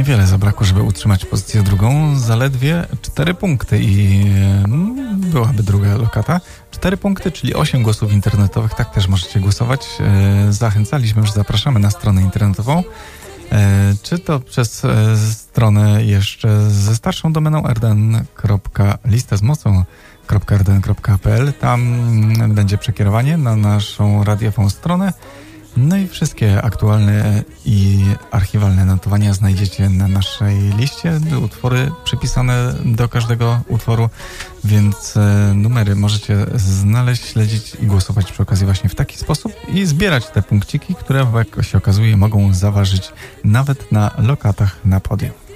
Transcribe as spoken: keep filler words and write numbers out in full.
niewiele zabrakło, żeby utrzymać pozycję drugą. Zaledwie cztery punkty i mm, byłaby druga lokata. cztery punkty, czyli osiem głosów internetowych. Tak też możecie głosować. E, zachęcaliśmy, już zapraszamy na stronę internetową. E, czy to przez e, stronę jeszcze ze starszą domeną r d n kropka lista z mocą kropka r d n kropka p l. Tam mm, będzie przekierowanie na naszą radiową stronę. No i wszystkie aktualne i archiwalne notowania znajdziecie na naszej liście. Utwory przypisane do każdego utworu, więc numery możecie znaleźć, śledzić i głosować przy okazji właśnie w taki sposób i zbierać te punkciki, które, jak się okazuje, mogą zaważyć nawet na lokatach na podium.